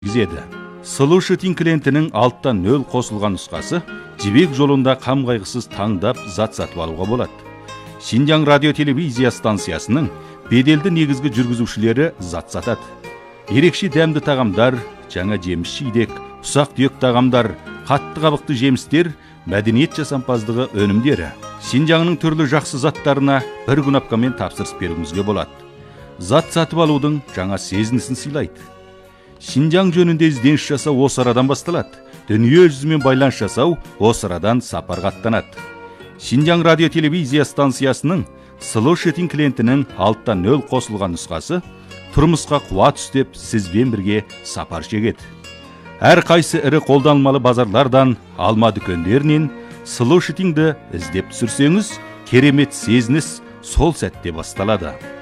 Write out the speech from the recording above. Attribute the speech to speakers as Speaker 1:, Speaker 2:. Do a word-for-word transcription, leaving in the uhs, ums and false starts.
Speaker 1: Гізеді. Solution клиентінің алттан нөл қосылған нұсқасы жібек жолында қам қайғысыз таңдап зат сатып алуға болады. Шинжаң радио телевизия станциясының беделді негізгі жүргізушілері зат сатады. Ерекше дәмді тағамдар, жаңа жеміс жидек, ұсақ түйек тағамдар, қатты қабықты жемістер, мәдениет жасампаздығы өнімдері. Шинжаңның түрлі жақсы заттарына бір күнапкамен тапсырыс беруіңізге болады. Зат сатып алудың жаңа сезінісін сыйлайды. Шинжаң жөнінде ізденіс жасау осы арадан басталады. Дүние жүзімен байланыс жасау осы арадан сапарға аттанады. Шинжаң радио телевизия станциясының Solution клиентінің алттан нөл қосылған нұсқасы тұрмысқа қуат үстеп сізбен бірге сапар шегеді. Әр қайсы ірі қолданылмалы базарлардан, алма дүкендерінен Solution'ды іздеп түсірсеңіз, керемет сезініс сол сәтте басталады.